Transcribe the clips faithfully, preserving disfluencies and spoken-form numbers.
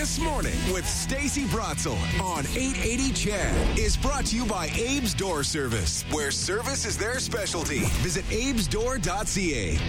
This Morning with Stacey Bratzel on eight eighty C H E D is brought to you by Abe's Door Service, where service is their specialty. Visit abes door dot c a.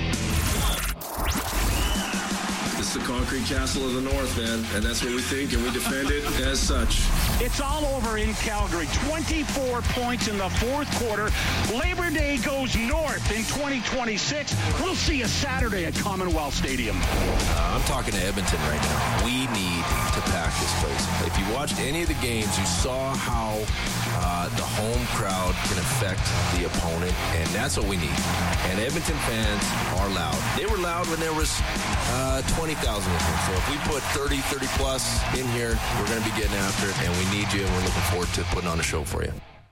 It's the concrete castle of the North, man, and that's what we think, and we defend it as such. It's all over in Calgary. twenty-four points in the fourth quarter. Labor Day goes north in twenty twenty-six. We'll see you Saturday at Commonwealth Stadium. Uh, I'm talking to Edmonton right now. We need to pack this place. If you watched any of the games, you saw how uh, the home crowd can affect the opponent, and that's what we need. And Edmonton fans are loud. They were loud when there was uh, twenty thousand in here. So if we put thirty, thirty plus in here, we're going to be getting after it, and we need you, and we're looking forward to putting on a show for you.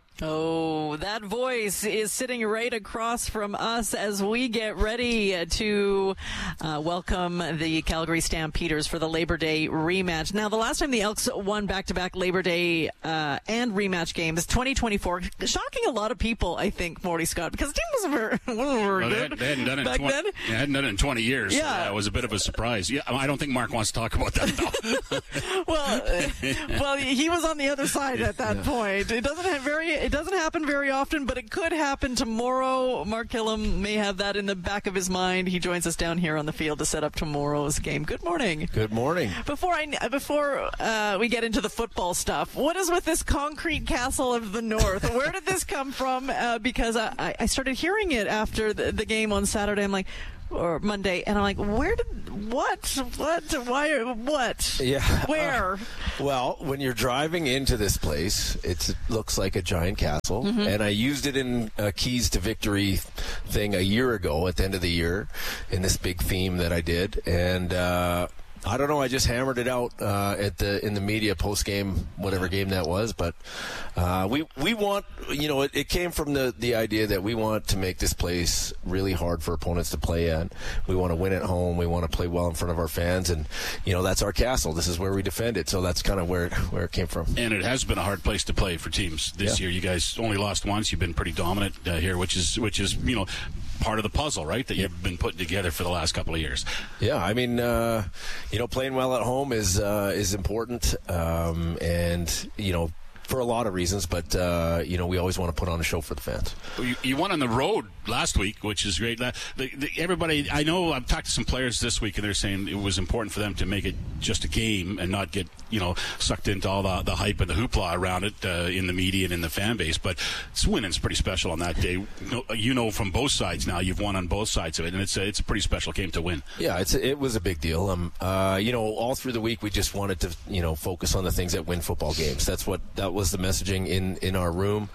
Oh, that voice is sitting right across from us as we get ready to uh, welcome the Calgary Stampeders for the Labor Day rematch. Now, the last time the Elks won back-to-back Labor Day uh, and rematch games, twenty twenty-four, shocking a lot of people, I think, Morty Scott, because the team wasn't very, wasn't very well, good they, had, they hadn't done it back in twenty, then. They hadn't done it in twenty years. Yeah. So that was a bit of a surprise. Yeah, I don't think Mark wants to talk about that, though. well, uh, well, he was on the other side at that yeah. point. It doesn't have very... It doesn't happen very often, but it could happen tomorrow. Mark Killam may have that in the back of his mind. He joins us down here on the field to set up tomorrow's game. Good morning. Good morning. Before I before uh, we get into the football stuff, what is with this concrete castle of the North? Where did this come from? Uh, because I, I started hearing it after the, the game on Saturday. I'm like, or Monday, and I'm like, where did, what, what, why, what, yeah, where? Uh, well, when you're driving into this place, it's, it looks like a giant castle, mm-hmm. and I used it in a Keys to Victory thing a year ago at the end of the year in this big theme that I did, and uh, I don't know. I just hammered it out uh, at the in the media post game, whatever game that was. But uh, we we want, you know, it, it came from the the idea that we want to make this place really hard for opponents to play at. We want to win at home. We want to play well in front of our fans, and you know that's our castle. This is where we defend it. So that's kind of where where it came from. And it has been a hard place to play for teams this yeah. year. You guys only lost once. You've been pretty dominant uh, here, which is which is you know. part of the puzzle, right, that you've been putting together for the last couple of years. Yeah, I mean, uh, you know, playing well at home is uh, is important, um, and, you know, for a lot of reasons, but, uh, you know, we always want to put on a show for the fans. You, you won on the road last week, which is great. The, the, everybody, I know I've talked to some players this week, and they're saying it was important for them to make it just a game and not get, you know, sucked into all the, the hype and the hoopla around it uh, in the media and in the fan base. But it's winning's pretty special on that day. You know from both sides now. You've won on both sides of it, and it's a, it's a pretty special game to win. Yeah, it's a, it was a big deal. Um, uh, you know, all through the week we just wanted to, you know, focus on the things that win football games. That's what that was the messaging in, in our room.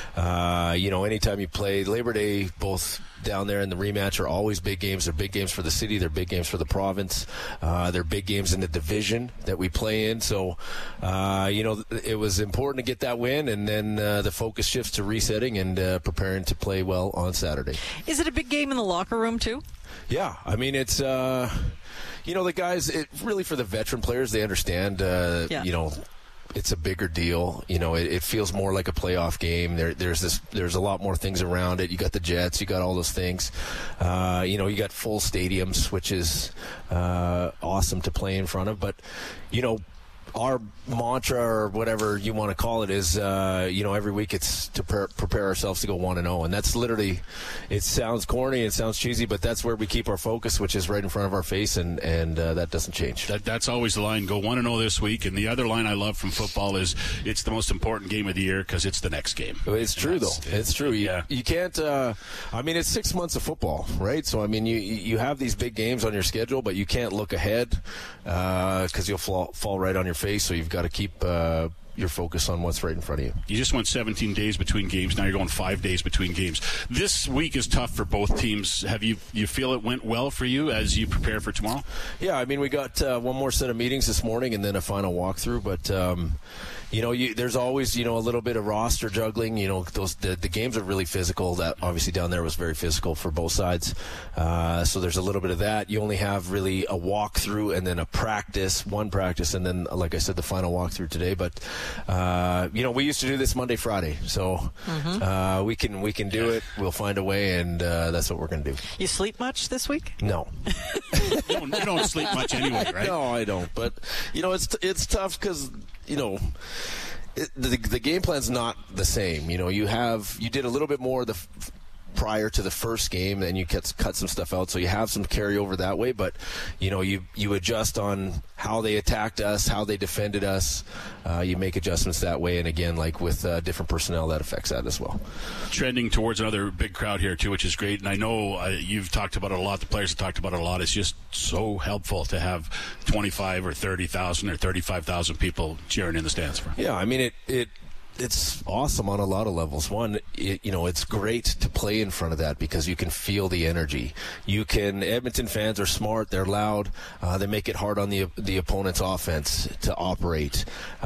Uh, you know, anytime you play Labor Day, both down there in the rematch are always big games. They're big games for the city. They're big games for the province. Uh, they're big games in the division that we play in. So, uh, you know, it was important to get that win, and then uh, the focus shifts to resetting and uh, preparing to play well on Saturday. Is it a big game in the locker room, too? Yeah. I mean, it's, uh, you know, the guys, it, really for the veteran players, they understand, uh, yeah. you know, it's a bigger deal. You know, it, it feels more like a playoff game. There, there's this, there's a lot more things around it. You got the Jets, you got all those things. Uh, you know, you got full stadiums, which is uh, awesome to play in front of. But, you know, our mantra, or whatever you want to call it, is, uh, you know, every week it's to pre- prepare ourselves to go one and oh. And that's literally, it sounds corny, it sounds cheesy, but that's where we keep our focus, which is right in front of our face, and, and uh, that doesn't change. That, that's always the line, go one and oh this week. And the other line I love from football is it's the most important game of the year because it's the next game. It's true, though. It's true. You, yeah. you can't, uh, I mean, it's six months of football, right? So, I mean, you you have these big games on your schedule, but you can't look ahead because uh, you'll fall, fall right on your face. So you've got to keep uh, your focus on what's right in front of you. You just went seventeen days between games. Now you're going five days between games. This week is tough for both teams. Have you you feel it went well for you as you prepare for tomorrow? Yeah, I mean, we got uh, one more set of meetings this morning and then a final walkthrough. But, um, you know, you, there's always, you know, a little bit of roster juggling. You know, those the, the games are really physical. That obviously down there was very physical for both sides. Uh, so there's a little bit of that. You only have really a walkthrough and then a practice, one practice, and then, like I said, the final walkthrough today. But uh, you know, we used to do this Monday, Friday, so mm-hmm. uh, we can we can do it. We'll find a way, and uh, that's what we're going to do. You sleep much this week? No. you, don't, you don't sleep much anyway, right? No, I don't. But you know, it's it's tough because you know. It, the, the game plan's not the same. You know, you have you did a little bit more the f- prior to the first game, and you cut cut some stuff out, so you have some carryover that way. But you know, you you adjust on how they attacked us, how they defended us. Uh, you make adjustments that way, and again, like with uh, different personnel, that affects that as well. Trending towards another big crowd here too, which is great. And I know uh, you've talked about it a lot. The players have talked about it a lot. It's just so helpful to have twenty-five or thirty thousand or thirty-five thousand people cheering in the stands for. Yeah, I mean it. It it's awesome on a lot of levels. One, it, you know, it's great to play in front of that because you can feel the energy. You can. Edmonton fans are smart. They're loud. Uh, they make it hard on the the opponent's offense to operate.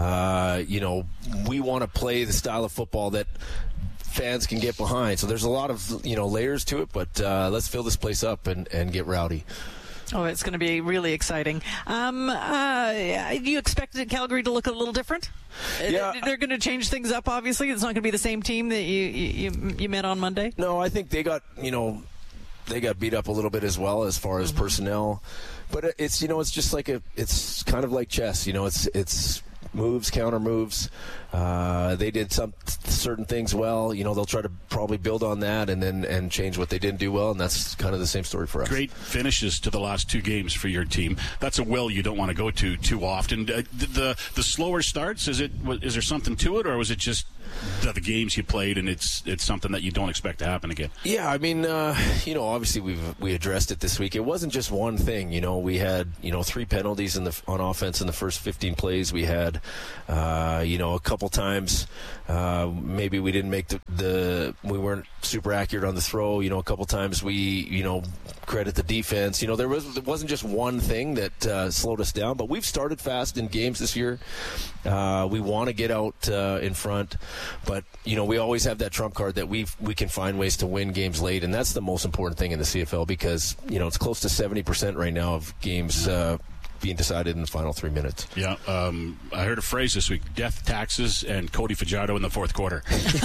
Uh, you know, we want to play the style of football that fans can get behind. So there's a lot of, you know, layers to it. But uh, let's fill this place up and, and get rowdy. Oh, it's going to be really exciting. Um, uh, do you expect Calgary to look a little different? Yeah. They're going to change things up, obviously. It's not going to be the same team that you, you, you met on Monday? No, I think they got, you know, they got beat up a little bit as well as far as mm-hmm. personnel. But it's, you know, it's just like a, it's kind of like chess. You know, it's, it's, moves, counter moves. Uh, they did some certain things well. You know, they'll try to probably build on that and then and change what they didn't do well, and that's kind of the same story for us. Great finishes to the last two games for your team. That's a well you don't want to go to too often. Uh, the, the the slower starts, is it? Is there something to it, or was it just the, the games you played and it's it's something that you don't expect to happen again? Yeah, I mean, uh, you know, obviously we've we addressed it this week. It wasn't just one thing. You know, we had you know three penalties in the on offense in the first fifteen plays. We had, uh, you know, a couple times uh, maybe we didn't make the, the we weren't super accurate on the throw. You know, a couple times we you know credit the defense. You know, there was it wasn't just one thing that uh, slowed us down. But we've started fast in games this year. Uh, we want to get out uh, in front, but you know we always have that trump card that we we can find ways to win games late, and that's the most important thing in the C F L because you know it's close to seventy percent right now of games uh, being decided in the final three minutes. Yeah, um, I heard a phrase this week: death, taxes, and Cody Fajardo in the fourth quarter.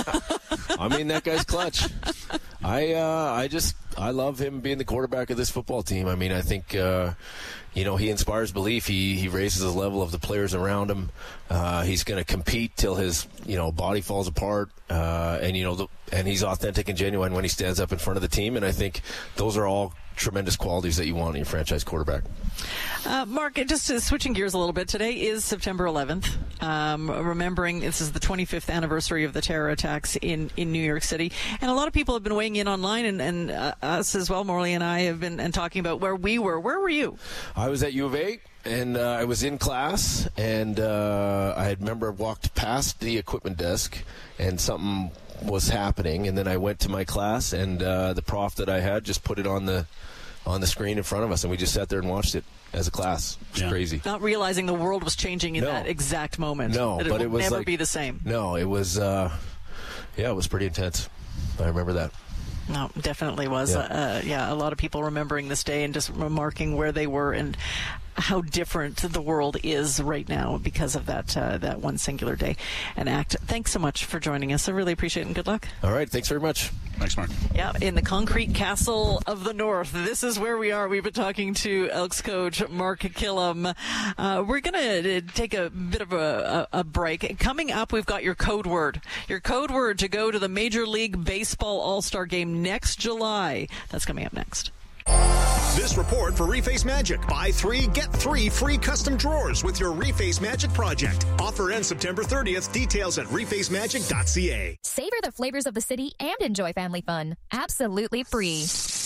I mean, that guy's clutch. I uh, I just I love him being the quarterback of this football team. I mean, I think. Uh, You know, he inspires belief. He he raises the level of the players around him. Uh, he's going to compete till his you know body falls apart. Uh, and you know, the, and he's authentic and genuine when he stands up in front of the team. And I think those are all tremendous qualities that you want in your franchise quarterback. Uh, Mark, just uh, switching gears a little bit. Today is September eleventh. Um, remembering this is the twenty-fifth anniversary of the terror attacks in, in New York City, and a lot of people have been weighing in online, and, and uh, us as well. Morley and I have been and talking about where we were. Where were you? I was at U of A, and uh, I was in class, and uh, I had remember walked past the equipment desk, and something was happening, and then I went to my class, and uh, the prof that I had just put it on the on the screen in front of us, and we just sat there and watched it as a class. It was yeah. crazy. Not realizing the world was changing in no. that exact moment. No, that it but will it was never like, be the same. No, it was. Uh, yeah, it was pretty intense. I remember that. No, definitely was. Yeah. Uh, yeah, a lot of people remembering this day and just remarking where they were and how different the world is right now because of that uh, that one singular day and act. Thanks so much for joining us. I really appreciate it, and good luck. All right, thanks very much. Thanks, Mark. Yeah, in the concrete castle of the North. This is where we are. We've been talking to Elks coach Mark Kilam. Uh, we're going to take a bit of a, a, a break. Coming up, we've got your code word. Your code word to go to the Major League Baseball All-Star Game next July. That's coming up next. This report for Reface Magic. Buy three, get three free custom drawers with your Reface Magic project. Offer ends September thirtieth. Details at reface magic dot c a. Savor the flavors of the city and enjoy family fun. Absolutely free.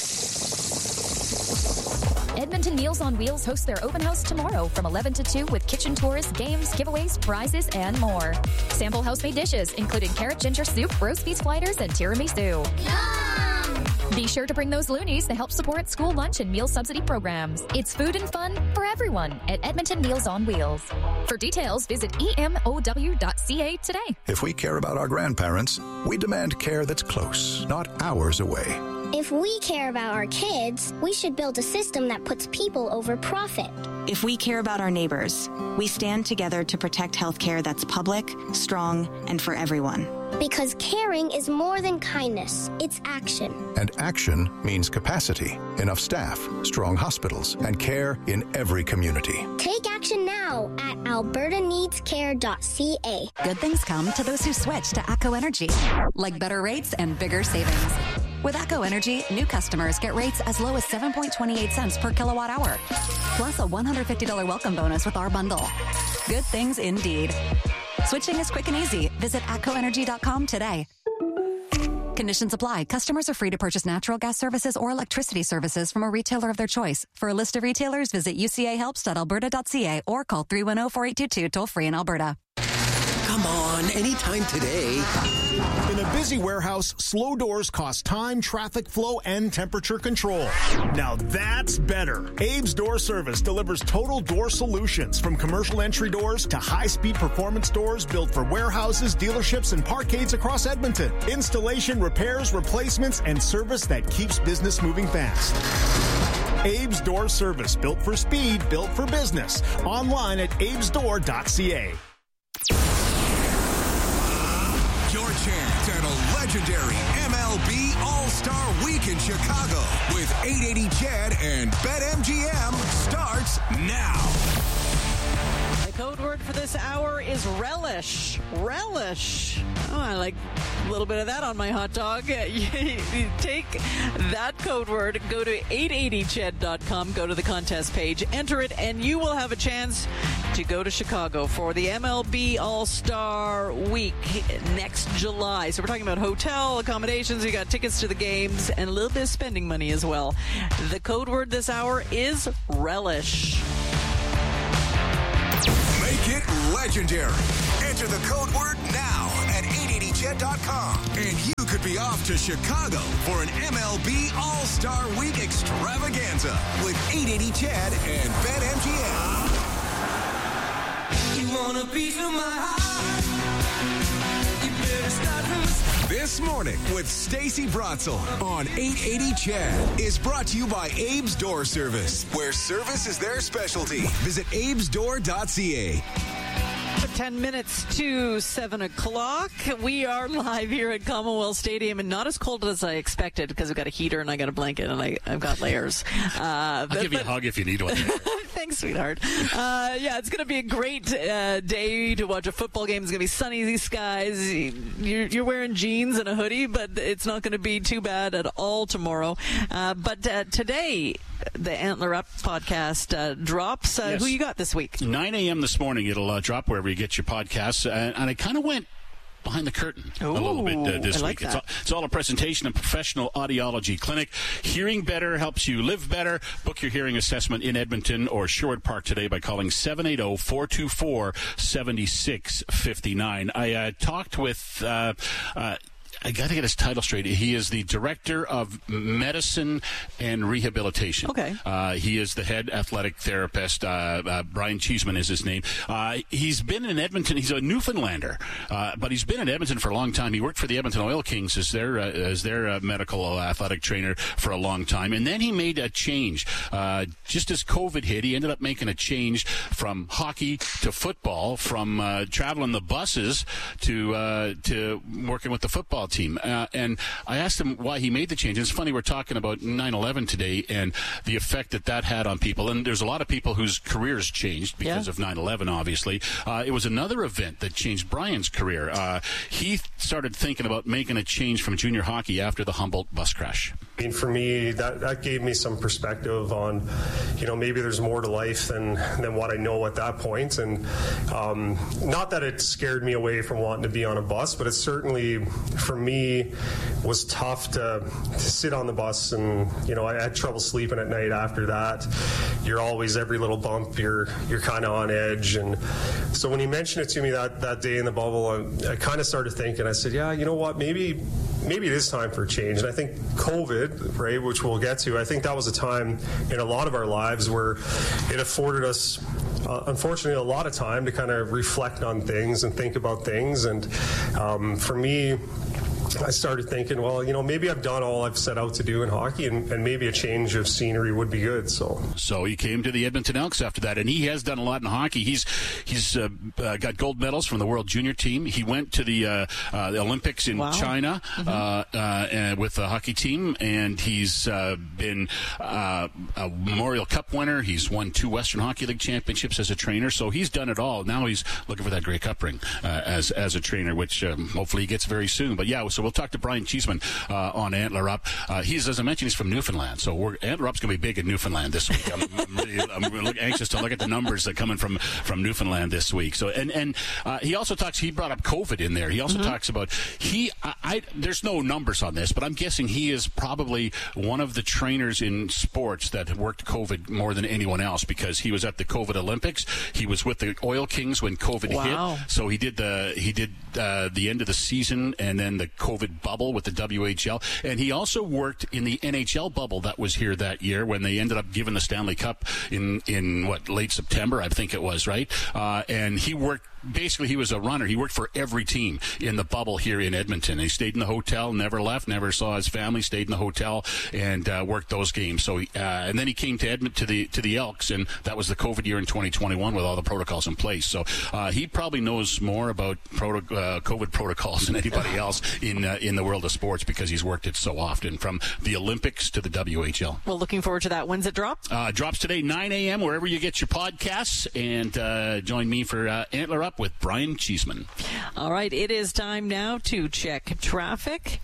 Edmonton Meals on Wheels hosts their open house tomorrow from eleven to two with kitchen tours, games, giveaways, prizes, and more. Sample house-made dishes, including carrot ginger soup, roast beef sliders, and tiramisu. Yum! Be sure to bring those loonies to help support school lunch and meal subsidy programs. It's food and fun for everyone at Edmonton Meals on Wheels. For details, visit E M O W dot C A today. If we care about our grandparents, we demand care that's close, not hours away. If we care about our kids, we should build a system that puts people over profit. If we care about our neighbors, we stand together to protect healthcare that's public, strong, and for everyone. Because caring is more than kindness, it's action. And action means capacity, enough staff, strong hospitals, and care in every community. Take action now at alberta needs care dot c a. Good things come to those who switch to ATCO Energy, like better rates and bigger savings. With ATCO Energy, new customers get rates as low as seven point two eight cents per kilowatt hour, plus a one hundred fifty dollars welcome bonus with our bundle. Good things indeed. Switching is quick and easy. Visit atco energy dot com today. Conditions apply. Customers are free to purchase natural gas services or electricity services from a retailer of their choice. For a list of retailers, visit u c a helps dot alberta dot c a or call three one zero, four eight two two toll free in Alberta. Come on, anytime today. In a busy warehouse, slow doors cost time, traffic flow, and temperature control. Now that's better. Abe's Door Service delivers total door solutions, from commercial entry doors to high-speed performance doors built for warehouses, dealerships, and parkades across Edmonton. Installation, repairs, replacements, and service that keeps business moving fast. Abe's Door Service, built for speed, built for business. Online at abes door dot c a. Your chance at a legendary M L B All-Star Week in Chicago with eight eighty Chad and BetMGM starts now. The code word for this hour is relish. Relish. Oh, I like a little bit of that on my hot dog. You take that code word, go to eight eighty ched dot com, go to the contest page, enter it, and you will have a chance to go to Chicago for the M L B All-Star Week next July. So we're talking about hotel accommodations, you got tickets to the games, and a little bit of spending money as well. The code word this hour is relish. Make it legendary. Enter the code word now at eight eighty ched dot com, and you could be off to Chicago for an M L B All-Star Week extravaganza with eight eighty Chad and BetMGM. You want a piece of my heart? You better start from the... This Morning with Stacey Bratzel on eight eighty Chad is brought to you by Abe's Door Service, where service is their specialty. Visit abes door dot c a. Ten minutes to seven o'clock. We are live here at Commonwealth Stadium, and not as cold as I expected because I've got a heater and I got a blanket and I, I've got layers. Uh, I'll but, give you but, a hug if you need one. Thanks, sweetheart. Uh, yeah, it's going to be a great uh, day to watch a football game. It's going to be sunny skies. You're, you're wearing jeans and a hoodie, but it's not going to be too bad at all tomorrow. Uh, but uh, today, the Antler Up podcast uh, drops. Uh, Yes. Who you got this week? nine a.m. this morning. It'll uh, drop wherever you get your podcasts. Uh, and I kind of went behind the curtain Ooh, a little bit uh, this I like week. It's that. all, it's all a presentation of Professional Audiology Clinic. Hearing better helps you live better. Book your hearing assessment in Edmonton or Sherwood Park today by calling seven eight zero, four two four, seven six five nine. I uh, talked with... Uh, uh, I got to get his title straight. He is the Director of Medicine and Rehabilitation. Okay. Uh, he is the head athletic therapist. Uh, uh, Brian Cheeseman is his name. Uh, he's been in Edmonton. He's a Newfoundlander, uh, but he's been in Edmonton for a long time. He worked for the Edmonton Oil Kings as their uh, as their uh, medical uh, athletic trainer for a long time, and then he made a change. Uh, just as COVID hit, he ended up making a change from hockey to football, from uh, traveling the buses to uh, to working with the football team. Uh, and I asked him why he made the change. And it's funny, we're talking about nine eleven today and the effect that that had on people. And there's a lot of people whose careers changed because yeah. of nine eleven, obviously. Uh, it was another event that changed Brian's career. Uh, he started thinking about making a change from junior hockey after the Humboldt bus crash. I mean, for me, that, that gave me some perspective on, you know, maybe there's more to life than, than what I know at that point. And um, not that it scared me away from wanting to be on a bus, but it certainly, for me was tough to, to sit on the bus, and you know, I had trouble sleeping at night after that. You're always, every little bump, you're you're kind of on edge. And so when he mentioned it to me that, that day in the bubble, I, I kind of started thinking, I said, yeah, you know what, maybe maybe it is time for a change. And I think COVID, right, which we'll get to, I think that was a time in a lot of our lives where it afforded us, uh, unfortunately, a lot of time to kind of reflect on things and think about things. And um, for me, I started thinking, well, you know, maybe I've done all I've set out to do in hockey, and, and maybe a change of scenery would be good. So, so he came to the Edmonton Elks after that, and he has done a lot in hockey. He's he's uh, uh, got gold medals from the World Junior team. He went to the, uh, uh, the Olympics in wow. China mm-hmm. uh, uh, with the hockey team, and he's uh, been uh, a Memorial Cup winner. He's won two Western Hockey League championships as a trainer, so he's done it all. Now he's looking for that Grey Cup ring uh, as as a trainer, which um, hopefully he gets very soon. But yeah, so we'll talk to Brian Cheeseman uh, on Antler Up. Uh, he's, as I mentioned, he's from Newfoundland, so we're, Antler Up's going to be big in Newfoundland this week. I'm, I'm, really, I'm really anxious to look at the numbers that are coming from, from Newfoundland this week. So, and and uh, he also talks. He brought up COVID in there. He also mm-hmm. talks about he. I, I there's no numbers on this, but I'm guessing he is probably one of the trainers in sports that worked COVID more than anyone else, because he was at the COVID Olympics. He was with the Oil Kings when COVID wow. hit. So he did the he did uh, the end of the season and then the COVID bubble with the W H L, and he also worked in the N H L bubble that was here that year when they ended up giving the Stanley Cup in in what late September, I think it was, right? Uh, and he worked. Basically, he was a runner. He worked for every team in the bubble here in Edmonton. He stayed in the hotel, never left, never saw his family. Stayed in the hotel and uh, worked those games. So, he, uh, and then he came to Edmonton to the to the Elks, and that was the COVID year in twenty twenty-one with all the protocols in place. So uh, he probably knows more about proto- uh, COVID protocols than anybody else in uh, in the world of sports, because he's worked it so often, from the Olympics to the W H L. Well, looking forward to that. When's it drop? Uh, drops today, nine a.m. wherever you get your podcasts, and uh, join me for uh, Antler Up with Brian Cheeseman. All right, it is time now to check traffic.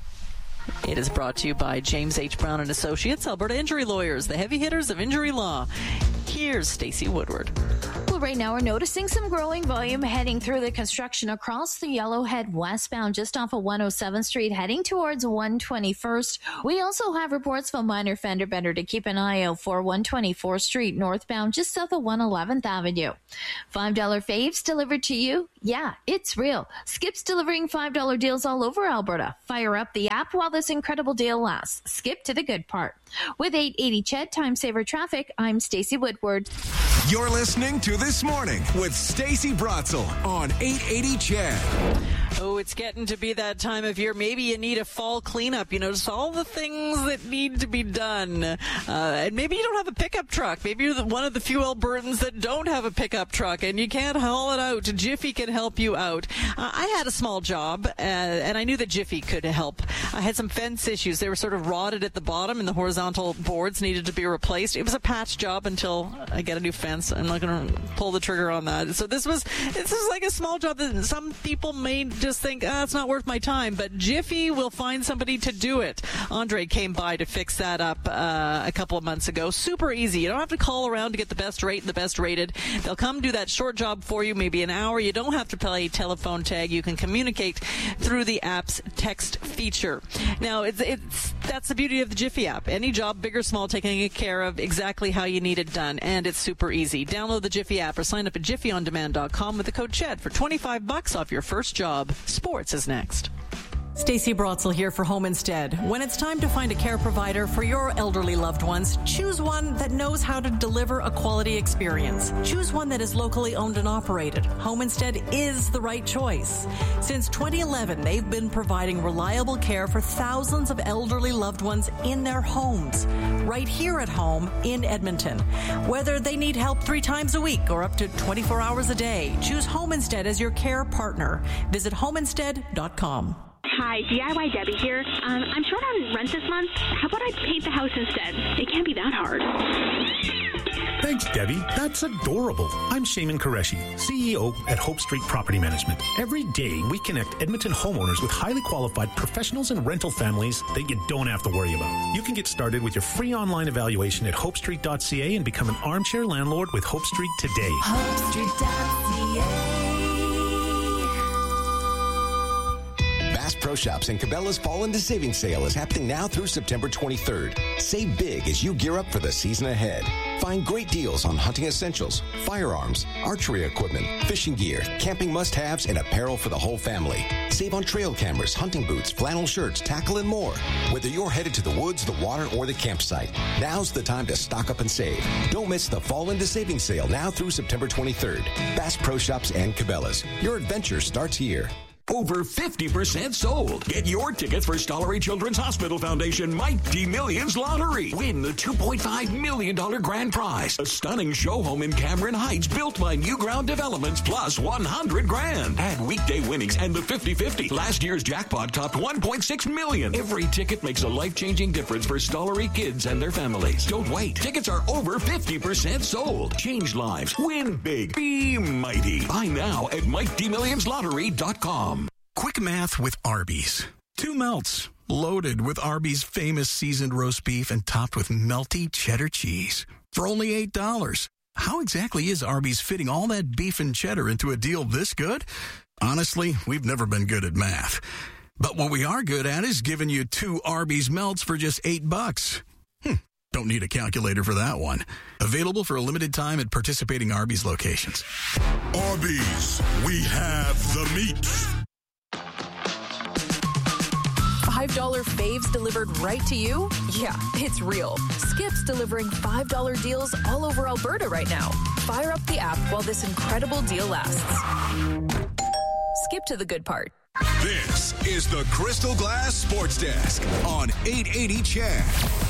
It is brought to you by James H. Brown and Associates, Alberta Injury Lawyers, the heavy hitters of injury law. Here's Stacey Woodward. Well, right now we're noticing some growing volume heading through the construction across the Yellowhead westbound, just off of one oh seventh Street, heading towards one twenty-first. We also have reports of a minor fender bender to keep an eye out for one twenty-fourth Street northbound, just south of one eleventh Avenue. five dollar faves delivered to you? Yeah, it's real. Skip's delivering five dollar deals all over Alberta. Fire up the app while this incredible deal lasts. Skip to the good part. With eight eighty C H E D Time Saver Traffic, I'm Stacey Woodward. You're listening to This Morning with Stacey Brotzel on eight eighty C H E D. Oh, it's getting to be that time of year. Maybe you need a fall cleanup. You notice all the things that need to be done. Uh, and maybe you don't have a pickup truck. Maybe you're the, one of the few Albertans that don't have a pickup truck and you can't haul it out. Jiffy can help you out. Uh, I had a small job, uh, and I knew that Jiffy could help. I had some fence issues. They were sort of rotted at the bottom, and the horizontal boards needed to be replaced. It was a patch job until I get a new fence. I'm not going to pull the trigger on that. So this was this was like a small job that some people may just think, ah, it's not worth my time. But Jiffy will find somebody to do it. Andre came by to fix that up uh, a couple of months ago. Super easy. You don't have to call around to get the best rate and the best rated. They'll come do that short job for you, maybe an hour. You don't have to play telephone tag. You can communicate through the app's text feature. Now, it's, it's that's the beauty of the Jiffy app. Any job, big or small, taking care of exactly how you need it done. And it's super easy. Download the Jiffy app or sign up at jiffy on demand dot com with the code C H E D for twenty-five bucks off your first job. Sports is next. Stacey Brotzel here for Home Instead. When it's time to find a care provider for your elderly loved ones, choose one that knows how to deliver a quality experience. Choose one that is locally owned and operated. Home Instead is the right choice. Since twenty eleven, they've been providing reliable care for thousands of elderly loved ones in their homes, right here at home in Edmonton. Whether they need help three times a week or up to twenty-four hours a day, choose Home Instead as your care partner. Visit home instead dot com. Hi, D I Y Debbie here. Um, I'm short on rent this month. How about I paint the house instead? It can't be that hard. Thanks, Debbie. That's adorable. I'm Shaman Qureshi, C E O at Hope Street Property Management. Every day, we connect Edmonton homeowners with highly qualified professionals and rental families that you don't have to worry about. You can get started with your free online evaluation at hope street dot c a and become an armchair landlord with Hope Street today. hope street dot c a Bass Pro Shops and Cabela's Fall into Savings Sale is happening now through September twenty-third. Save big as you gear up for the season ahead. Find great deals on hunting essentials, firearms, archery equipment, fishing gear, camping must-haves, and apparel for the whole family. Save on trail cameras, hunting boots, flannel shirts, tackle, and more. Whether you're headed to the woods, the water, or the campsite, now's the time to stock up and save. Don't miss the Fall into Savings Sale now through September twenty-third. Bass Pro Shops and Cabela's. Your adventure starts here. Over fifty percent sold. Get your tickets for Stollery Children's Hospital Foundation Mighty Millions Lottery. Win the two point five million dollars grand prize. A stunning show home in Cameron Heights built by Newground Developments plus one hundred grand. Add weekday winnings and the fifty-fifty. Last year's jackpot topped one point six million. Every ticket makes a life-changing difference for Stollery kids and their families. Don't wait. Tickets are over fifty percent sold. Change lives. Win big. Be mighty. Buy now at mighty millions lottery dot com. Quick math with Arby's. Two melts, loaded with Arby's famous seasoned roast beef and topped with melty cheddar cheese. For only eight dollars. How exactly is Arby's fitting all that beef and cheddar into a deal this good? Honestly, we've never been good at math. But what we are good at is giving you two Arby's melts for just eight bucks. Hmm, don't need a calculator for that one. Available for a limited time at participating Arby's locations. Arby's, we have the meat. five dollar faves delivered right to you? Yeah, it's real. Skip's delivering five dollar deals all over Alberta right now. Fire up the app while this incredible deal lasts. Skip to the good part. This is the Crystal Glass Sports Desk on eight eighty C H E D.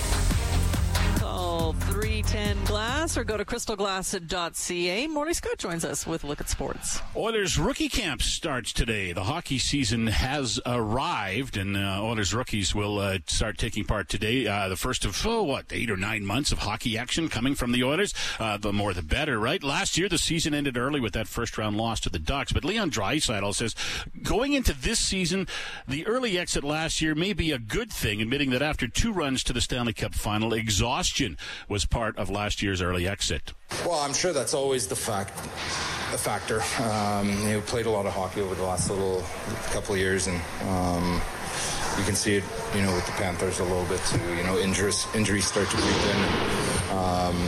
Call three ten glass or go to crystal glass dot c a. Morley Scott joins us with a look at sports. Oilers rookie camp starts today. The hockey season has arrived, and uh, Oilers rookies will uh, start taking part today. Uh, the first of, oh, what, eight or nine months of hockey action coming from the Oilers. Uh, the more the better, right? Last year, the season ended early with that first-round loss to the Ducks. But Leon Draisaitl says, going into this season, the early exit last year may be a good thing, admitting that after two runs to the Stanley Cup final, exhaustion was part of last year's early exit. Well, I'm sure that's always the fact, a factor. Um, you know, played a lot of hockey over the last little couple of years, and um, you can see it, you know, with the Panthers a little bit too. You know, injuries injuries start to creep in. Um,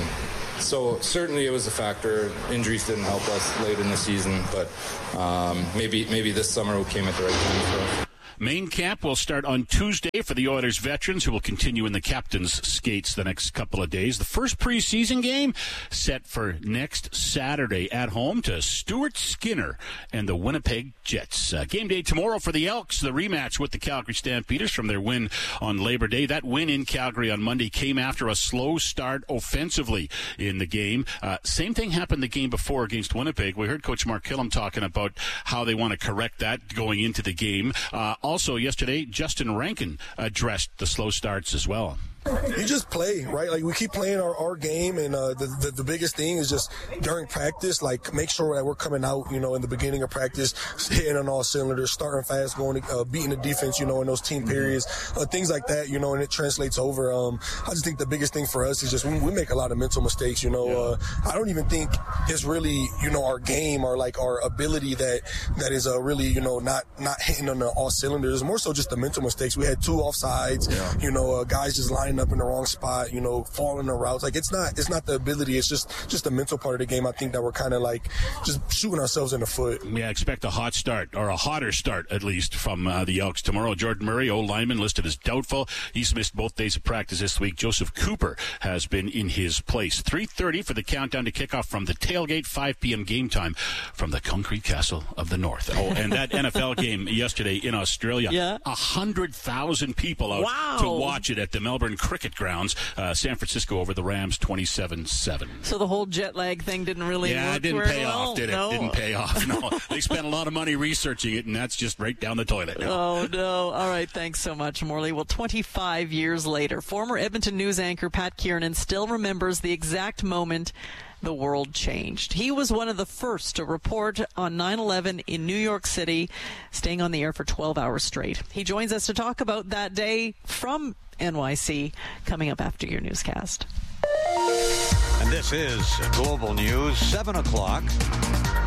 so certainly it was a factor. Injuries didn't help us late in the season, but um, maybe maybe this summer came at the right time for us. Main camp will start on Tuesday for the Oilers veterans, who will continue in the captain's skates the next couple of days. The first preseason game set for next Saturday at home to Stuart Skinner and the Winnipeg Jets. Uh, game day tomorrow for the Elks, the rematch with the Calgary Stampeders from their win on Labor Day. That win in Calgary on Monday came after a slow start offensively in the game. Uh, same thing happened the game before against Winnipeg. We heard Coach Mark Killam talking about how they want to correct that going into the game. Uh, Also, yesterday, Justin Rankin addressed the slow starts as well. You just play, right? Like, we keep playing our, our game, and uh, the, the the biggest thing is just during practice, like, make sure that we're coming out, you know, in the beginning of practice, hitting on all cylinders, starting fast, going, uh, beating the defense, you know, in those team periods, uh, things like that, you know, and it translates over. Um, I just think the biggest thing for us is just we, we make a lot of mental mistakes, you know. Uh, I don't even think it's really, you know, our game or, like, our ability that that is uh, really, you know, not, not hitting on the all cylinders. It's more so just the mental mistakes. We had two offsides, yeah. you know, uh, guys just lining up in the wrong spot, you know, falling the routes. Like, it's not it's not the ability, it's just just the mental part of the game. I think that we're kind of like just shooting ourselves in the foot. Yeah, expect a hot start, or a hotter start at least, from uh, the Elks tomorrow. Jordan Murray, old lineman, listed as doubtful. He's missed both days of practice this week. Joseph Cooper has been in his place. three thirty for the countdown to kickoff from the tailgate, five p.m. game time from the Concrete Castle of the North. Oh, and that N F L game yesterday in Australia, yeah. one hundred thousand people out wow. to watch it at the Melbourne Cricket Grounds. Uh, San Francisco over the Rams twenty-seven seven. So the whole jet lag thing didn't really yeah, work it didn't very pay well. off, did it? No. Didn't pay off, no. They spent a lot of money researching it, and that's just right down the toilet now. Oh, no. All right, thanks so much, Morley. Well, twenty-five years later, former Edmonton News anchor Pat Kiernan still remembers the exact moment the world changed. He was one of the first to report on nine eleven in New York City, staying on the air for twelve hours straight. He joins us to talk about that day from N Y C, coming up after your newscast. And this is Global News, seven o'clock.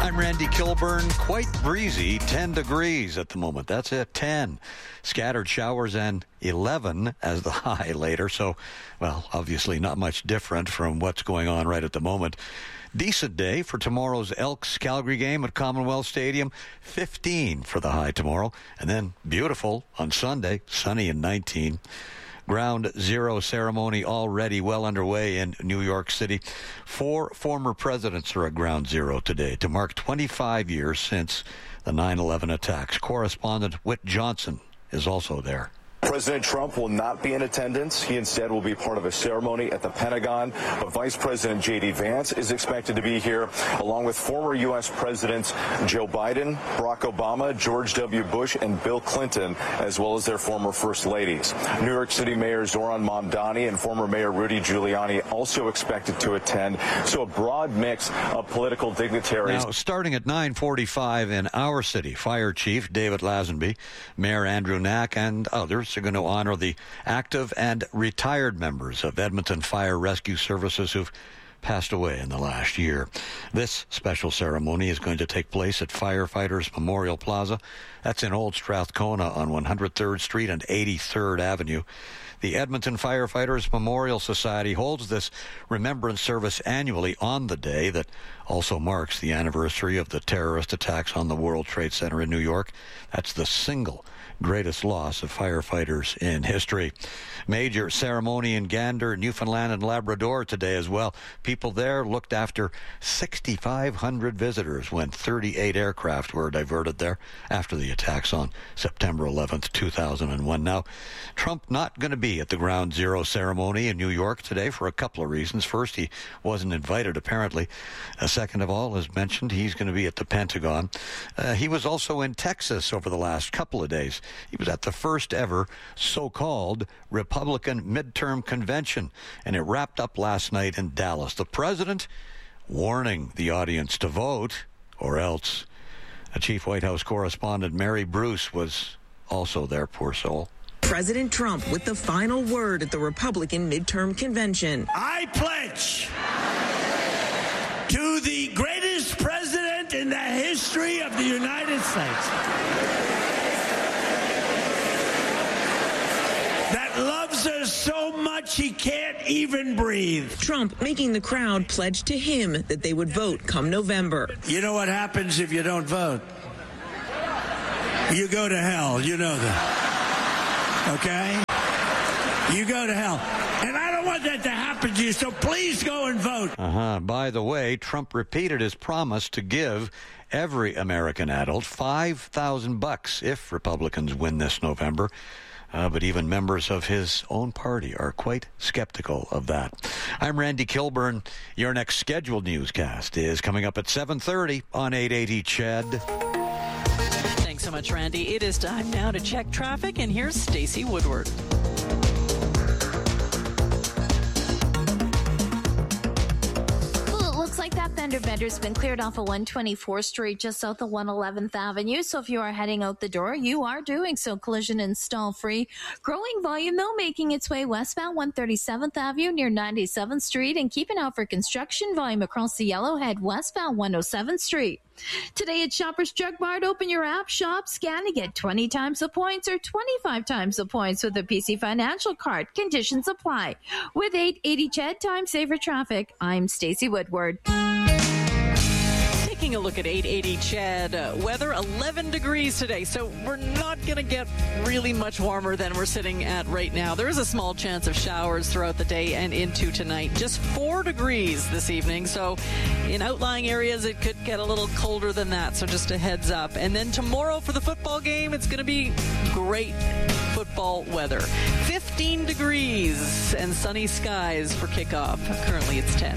I'm Randy Kilburn. Quite breezy, ten degrees at the moment. That's it, ten. Scattered showers and eleven as the high later. So, well, obviously not much different from what's going on right at the moment. Decent day for tomorrow's Elks-Calgary game at Commonwealth Stadium. fifteen for the high tomorrow. And then beautiful on Sunday, sunny and nineteen. Ground Zero ceremony already well underway in New York City. Four former presidents are at Ground Zero today to mark twenty-five years since the nine eleven attacks. Correspondent Whit Johnson is also there. President Trump will not be in attendance. He instead will be part of a ceremony at the Pentagon. But Vice President J D Vance is expected to be here, along with former U S Presidents Joe Biden, Barack Obama, George W. Bush, and Bill Clinton, as well as their former First Ladies. New York City Mayor Zoran Mamdani and former Mayor Rudy Giuliani also expected to attend. So a broad mix of political dignitaries. Now, starting at nine forty-five in our city, Fire Chief David Lazenby, Mayor Andrew Knack, and others are going to honor the active and retired members of Edmonton Fire Rescue Services who've passed away in the last year. This special ceremony is going to take place at Firefighters Memorial Plaza. That's in Old Strathcona on one hundred third Street and eighty-third Avenue. The Edmonton Firefighters Memorial Society holds this remembrance service annually on the day that also marks the anniversary of the terrorist attacks on the World Trade Center in New York. That's the single greatest loss of firefighters in history. Major ceremony in Gander, Newfoundland and Labrador today as well. People there looked after sixty-five hundred visitors when thirty-eight aircraft were diverted there after the attacks on September eleventh, two thousand one. Now, Trump not going to be at the Ground Zero ceremony in New York today for a couple of reasons. First, he wasn't invited, apparently. Uh, second of all, as mentioned, he's going to be at the Pentagon. Uh, he was also in Texas over the last couple of days. He was at the first ever so-called Republican midterm convention, and it wrapped up last night in Dallas. The president warning the audience to vote, or else. A chief White House correspondent, Mary Bruce, was also there, poor soul. President Trump with the final word at the Republican midterm convention. I pledge to the greatest president in the history of the United States that loves us so much he can't even breathe. Trump making the crowd pledge to him that they would vote come November. You know what happens if you don't vote? You go to hell. You know that. Okay? You go to hell. And I don't want that to happen to you, so please go and vote. Uh-huh. By the way, Trump repeated his promise to give every American adult five thousand bucks if Republicans win this November. Uh, but even members of his own party are quite skeptical of that. I'm Randy Kilburn. Your next scheduled newscast is coming up at seven thirty on eight eighty C H E D. Thanks so much, Randy. It is time now to check traffic, and here's Stacey Woodward. Like that fender bender's been cleared off of one twenty-fourth Street just south of one eleventh Avenue. So if you are heading out the door, you are doing so collision and stall free. Growing volume though, making its way westbound one thirty-seventh Avenue near ninety-seventh Street, and keeping out for construction volume across the Yellowhead westbound one oh seventh Street. Today at Shoppers Drug Mart, open your app, shop, scan, and get twenty times the points or twenty-five times the points with a P C Financial Card. Conditions apply. With eight eighty C H E D, time saver traffic, I'm Stacey Woodward. Taking a look at eight eighty C H E D, uh, weather eleven degrees today, so we're not going to get really much warmer than we're sitting at right now. There is a small chance of showers throughout the day and into tonight. Just four degrees this evening, so in outlying areas it could get a little colder than that, so just a heads up. And then tomorrow for the football game, it's going to be great football weather. fifteen degrees and sunny skies for kickoff. Currently it's ten.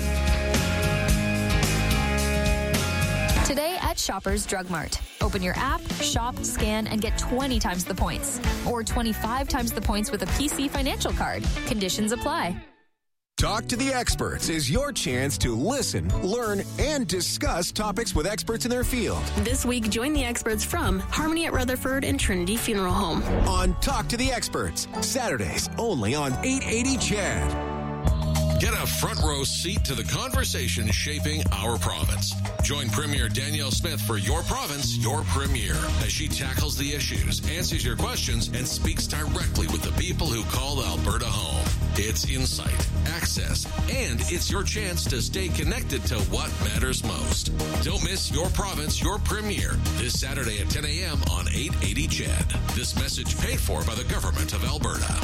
Today at Shoppers Drug Mart. Open your app, shop, scan, and get twenty times the points. Or twenty-five times the points with a P C Financial Card. Conditions apply. Talk to the Experts is your chance to listen, learn, and discuss topics with experts in their field. This week, join the experts from Harmony at Rutherford and Trinity Funeral Home. On Talk to the Experts, Saturdays only on eight eighty C H E D. Get a front row seat to the conversation shaping our province. Join Premier Danielle Smith for Your Province, Your Premier, as she tackles the issues, answers your questions, and speaks directly with the people who call Alberta home. It's insight, access, and it's your chance to stay connected to what matters most. Don't miss Your Province, Your Premier this Saturday at ten a.m. on eight eighty C H E D. This message paid for by the Government of Alberta.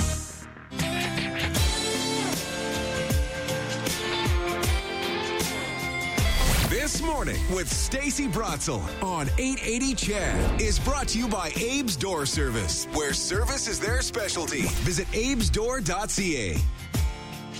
This Morning with Stacey Brotzel on eight eighty C H E D is brought to you by Abe's Door Service, where service is their specialty. Visit abes door dot c a.